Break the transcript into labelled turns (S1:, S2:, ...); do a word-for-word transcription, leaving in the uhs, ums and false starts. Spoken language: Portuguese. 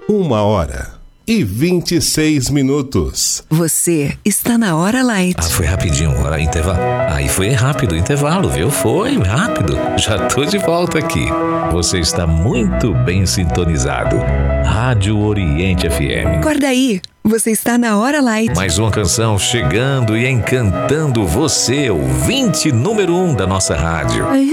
S1: Uma hora e vinte e seis minutos.
S2: Você está na Hora Light.
S3: Ah, foi rapidinho, hora intervalo. Aí foi rápido o intervalo, viu? Foi rápido. Já tô de volta aqui. Você está muito bem sintonizado. Rádio Oriente F M.
S2: Acorda aí, você está na Hora Light.
S3: Mais uma canção chegando e encantando você, ouvinte número um da nossa rádio.